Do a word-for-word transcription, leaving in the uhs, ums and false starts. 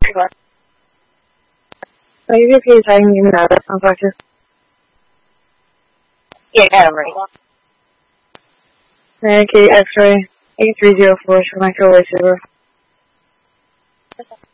Are you okay typing me now? That sounds like it. Yeah, got him ready. Okay, X-ray eight three zero four, Sri Lanka, Way